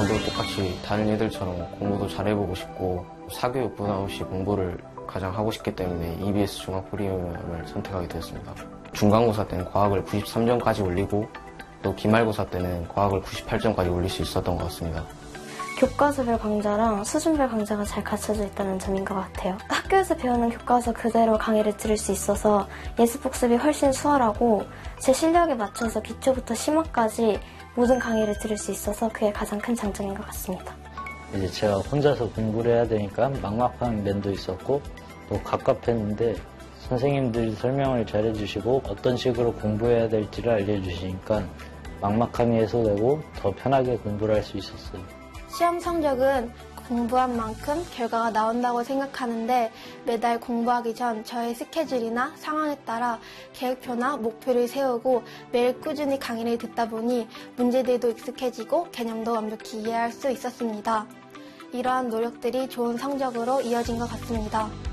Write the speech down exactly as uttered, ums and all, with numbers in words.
저도 똑같이 다른 애들처럼 공부도 잘해보고 싶고 사교육 부담 없이 공부를 가장 하고 싶기 때문에 이비에스 종합프리미엄을 선택하게 되었습니다. 중간고사 때는 과학을 구십삼 점까지 올리고 또 기말고사 때는 과학을 구십팔 점까지 올릴 수 있었던 것 같습니다. 교과서별 강좌랑 수준별 강좌가 잘 갖춰져 있다는 점인 것 같아요. 학교에서 배우는 교과서 그대로 강의를 들을 수 있어서 예습복습이 훨씬 수월하고 제 실력에 맞춰서 기초부터 심화까지 모든 강의를 들을 수 있어서 그게 가장 큰 장점인 것 같습니다. 이제 제가 혼자서 공부를 해야 되니까 막막한 면도 있었고 또 갑갑했는데 선생님들이 설명을 잘 해주시고 어떤 식으로 공부해야 될지를 알려주시니까 막막함이 해소되고 더 편하게 공부를 할 수 있었어요. 시험 성적은 공부한 만큼 결과가 나온다고 생각하는데 매달 공부하기 전 저의 스케줄이나 상황에 따라 계획표나 목표를 세우고 매일 꾸준히 강의를 듣다 보니 문제들도 익숙해지고 개념도 완벽히 이해할 수 있었습니다. 이러한 노력들이 좋은 성적으로 이어진 것 같습니다.